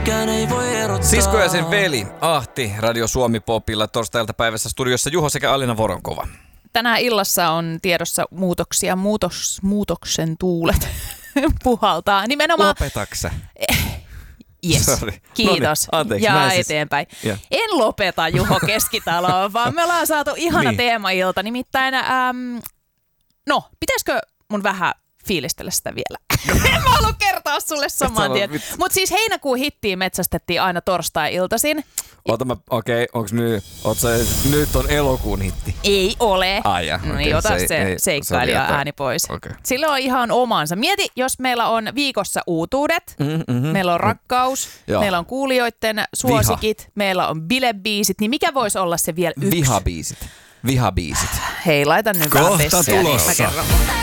mikään ei voi erottaa. Sisko ja sen veli Ahti Radio Suomi Popilla torstailta päivässä studiossa Juho sekä Alina Voronkova. Tänään illassa on tiedossa muutoksia. Muutoksen tuulet puhaltaa. Nimenomaan... Lopetaksa? Yes. Sorry. Kiitos. Noniin, anteeksi, ja eteenpäin. Ja. En lopeta Juho Keskitaloa, vaan me ollaan saatu ihana Niin. teemailta. Nimittäin, pitäisikö mun vähän fiilistellä sitä vielä? En mä halua kertoa sulle saman tien. Mutta siis heinäkuun hittiin metsästettiin aina torstai-iltaisin. Onks nyt on elokuun hitti? Ei ole. Okay, niin ota se seikkailija ääni pois. Okay. Sillä on ihan omansa. Mieti, jos meillä on viikossa uutuudet, meillä on rakkaus, meillä on kuulijoiden suosikit, meillä on bilebiisit, niin mikä voisi olla se vielä yksi? Vihabiisit. Hei, laita nyt vähän Kohta vessiä, niin mä tulossa. kerron.